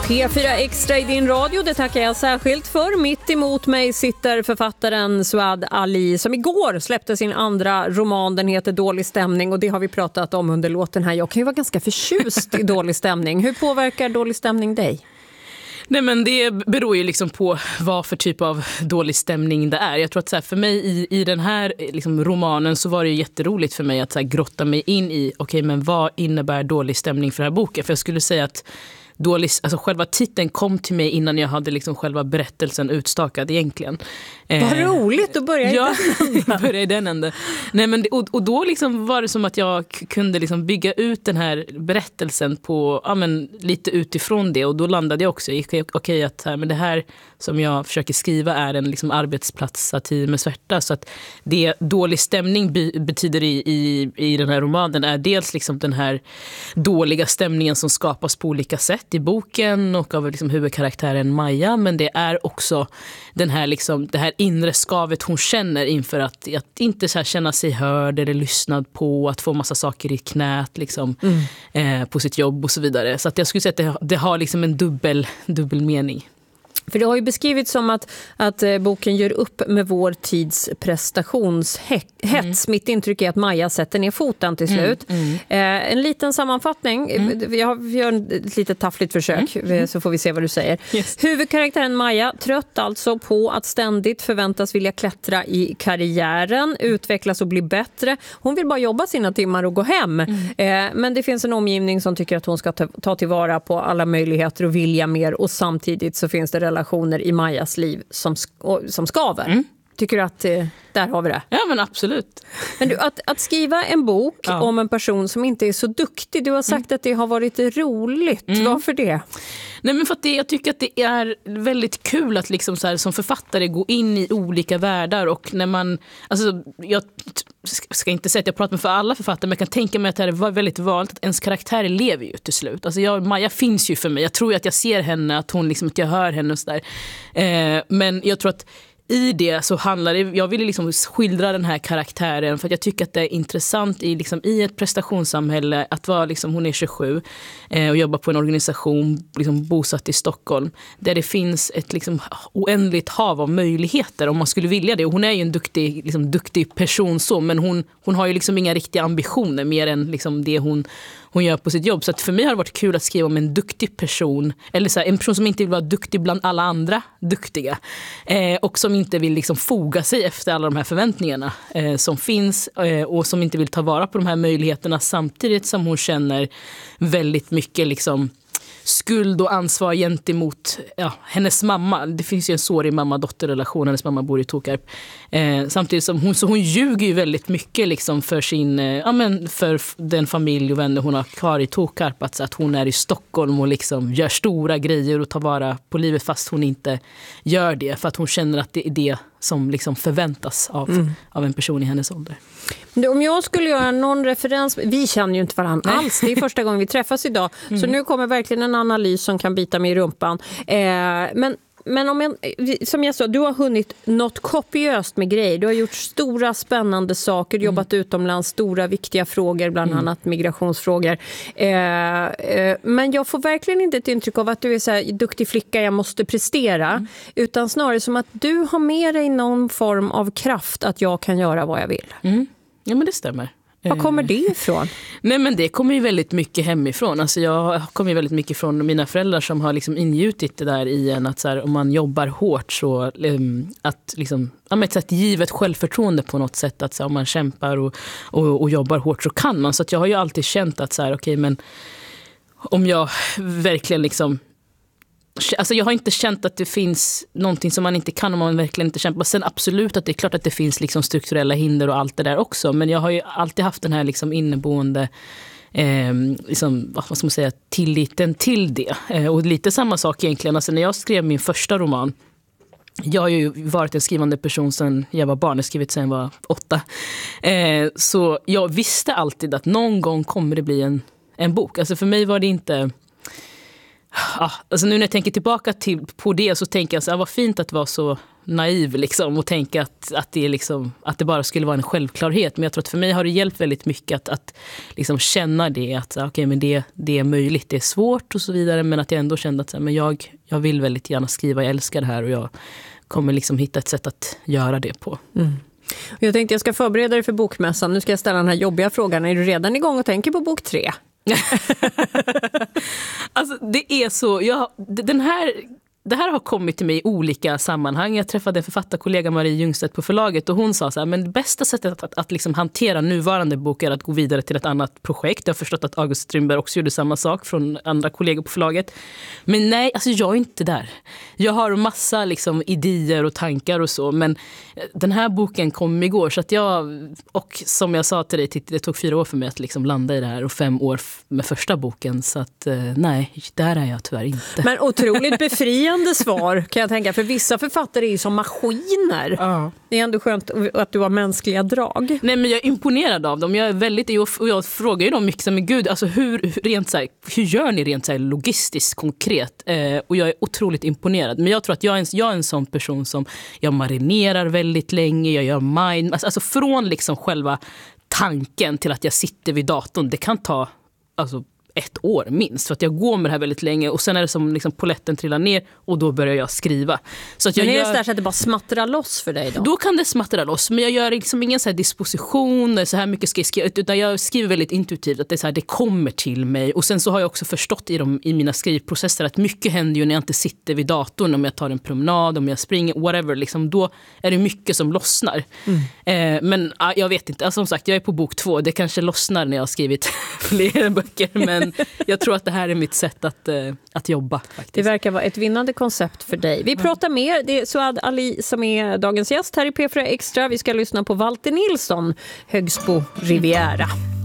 P4 Extra i din radio, det tackar jag särskilt för. Mitt emot mig sitter författaren Suad Ali som igår släppte sin andra roman. Den heter Dålig stämning och det har vi pratat om under låten här. Jag kan ju vara ganska förtjust i dålig stämning. Hur påverkar dålig stämning dig? Nej, men det beror ju liksom på vad för typ av dålig stämning det är. Jag tror att så här, för mig i den här liksom romanen så var det ju jätteroligt för mig att så här, grotta mig in i okej, men vad innebär dålig stämning för den här boken? För jag skulle säga att alltså själva titeln kom till mig innan jag hade liksom själva berättelsen utstakad egentligen. Vad roligt att börja i den änden. Nej, men och då liksom var det som att jag kunde liksom bygga ut den här berättelsen på lite utifrån det, och då landade jag också i okej, att men det här som jag försöker skriva är en liksom arbetsplatssatir med svärta, så att det dålig stämning betyder i den här romanen är dels liksom den här dåliga stämningen som skapas på olika sätt i boken och av liksom huvudkaraktären Maja, men det är också den här liksom, det här inre skavet hon känner inför att inte så här känna sig hörd eller lyssnad på, att få massa saker i knät liksom, på sitt jobb och så vidare. Så att jag skulle säga att det har liksom en dubbel mening. För det har ju beskrivits som att boken gör upp med vår tids prestationshets. Mitt intryck är att Maja sätter ner foten till slut. En liten sammanfattning. Jag gör ett litet taffligt försök så får vi se vad du säger. Yes. Huvudkaraktären Maja, trött alltså på att ständigt förväntas vilja klättra i karriären, utvecklas och bli bättre. Hon vill bara jobba sina timmar och gå hem. Men det finns en omgivning som tycker att hon ska ta tillvara på alla möjligheter och vilja mer, och samtidigt så finns det relationer i Majas liv som skaver. Tycker du att där har vi det? Ja, men absolut. Men du, att skriva en bok om en person som inte är så duktig, du har sagt att det har varit roligt. Varför det? Nej, men för att jag tycker att det är väldigt kul att liksom så här, som författare gå in i olika världar, och när man, alltså jag ska inte säga att jag pratar med för alla författare, men jag kan tänka mig att det var väldigt vanligt att ens karaktärer lever ju till slut. Alltså Maja finns ju för mig. Jag tror att jag ser henne, att hon liksom, att jag hör henne och så där. Men jag tror att i det så handlar det, jag ville liksom skildra den här karaktären för att jag tycker att det är intressant i ett prestationssamhälle att vara liksom, hon är 27 och jobbar på en organisation liksom bosatt i Stockholm där det finns ett liksom oändligt hav av möjligheter om man skulle vilja det. Och hon är ju en duktig person så, men hon har ju liksom inga riktiga ambitioner mer än liksom det hon gör på sitt jobb. Så att för mig har det varit kul att skriva om en duktig person, eller så här, en person som inte vill vara duktig bland alla andra duktiga och som inte vill liksom foga sig efter alla de här förväntningarna som finns och som inte vill ta vara på de här möjligheterna, samtidigt som hon känner väldigt mycket liksom skuld och ansvar gentemot hennes mamma. Det finns ju en sårig mamma-dotter-relation. Hennes mamma bor i Tokarp. Samtidigt som hon ljuger ju väldigt mycket liksom för för den familj och vänner hon har kvar i Tokarp, att hon är i Stockholm och liksom gör stora grejer och tar vara på livet fast hon inte gör det, för att hon känner att det är det som liksom förväntas av en person i hennes ålder. Om jag skulle göra någon referens, vi känner ju inte varandra alls, det är första gången vi träffas idag, så nu kommer verkligen en analys som kan bita mig i rumpan. Men om som jag sa, du har hunnit något kopiöst med grejer. Du har gjort stora spännande saker, jobbat utomlands, stora viktiga frågor, bland annat migrationsfrågor. Men jag får verkligen inte ett intryck av att du är så här duktig flicka, jag måste prestera. Utan snarare som att du har med dig någon form av kraft att jag kan göra vad jag vill. Ja, men det stämmer. Var kommer det ifrån? Nej, men det kommer ju väldigt mycket hemifrån. Alltså jag kommer ju väldigt mycket från mina föräldrar som har liksom ingjutit det där i en, att så här, om man jobbar hårt så att liksom, ett givet självförtroende på något sätt, att så här, om man kämpar och jobbar hårt så kan man. Så att jag har ju alltid känt att så här, okej, men om jag verkligen liksom, alltså jag har inte känt att det finns någonting som man inte kan om man verkligen inte kämpar. Sen absolut att det är klart att det finns liksom strukturella hinder och allt det där också. Men jag har ju alltid haft den här liksom inneboende liksom, vad ska man säga, tilliten till det. Och lite samma sak egentligen. Alltså när jag skrev min första roman, jag har ju varit en skrivande person sedan jag var barn. Jag har skrivit sedan jag var 8. Så jag visste alltid att någon gång kommer det bli en bok. Alltså för mig var det inte... alltså nu när jag tänker tillbaka på det så tänker jag så här, vad fint att vara så naiv liksom, och tänka att det är liksom, att det bara skulle vara en självklarhet. Men jag tror att för mig har det hjälpt väldigt mycket att liksom känna det, att okej, men det är möjligt, det är svårt och så vidare, men att jag ändå kände att men jag vill väldigt gärna skriva, jag älskar det här och jag kommer liksom hitta ett sätt att göra det på. Jag tänkte jag ska förbereda dig för bokmässan. Nu ska jag ställa den här jobbiga frågan. Är du redan igång och tänker på bok 3? Alltså det är så, det här har kommit till mig i olika sammanhang. Jag träffade en författarkollega, Marie Ljungstedt, på förlaget och hon sa så här, men det bästa sättet att liksom hantera nuvarande bok är att gå vidare till ett annat projekt. Jag har förstått att August Strindberg också gjorde samma sak från andra kollegor på förlaget. Men nej, alltså jag är inte där. Jag har massa liksom idéer och tankar och så, men den här boken kom igår så att och som jag sa till dig, det tog 4 år för mig att liksom landa i det här och 5 år med första boken, så att nej, där är jag tyvärr inte. Men otroligt befriande svar kan jag tänka, för vissa författare är ju som maskiner. Ja. Det är ändå skönt att du har mänskliga drag. Nej, men jag är imponerad av dem. Jag frågar ju dem mycket men gud, alltså hur gör ni rent så här logistiskt konkret? Och jag är otroligt imponerad. Men jag tror att jag är en sån person som jag marinerar väldigt länge, jag gör mind, alltså från liksom själva tanken till att jag sitter vid datorn, det kan ta alltså 1 år minst, för att jag går med det här väldigt länge och sen är det som liksom poletten trillar ner och då börjar jag skriva. Så att men är det så att det bara smattrar loss för dig då? Då kan det smattra loss, men jag gör liksom ingen så här disposition, så här mycket ska jag skriva, utan jag skriver väldigt intuitivt, att det är så här, det kommer till mig. Och sen så har jag också förstått i mina skrivprocesser att mycket händer ju när jag inte sitter vid datorn, om jag tar en promenad, om jag springer, whatever, liksom, då är det mycket som lossnar. Men jag vet inte, alltså, som sagt, jag är på bok 2, det kanske lossnar när jag har skrivit fler böcker, men jag tror att det här är mitt sätt att jobba. Faktiskt. Det verkar vara ett vinnande koncept för dig. Vi pratar mer. Det är Suad Ali som är dagens gäst här i P4 Extra. Vi ska lyssna på Walter Nilsson, Högsbo Riviera.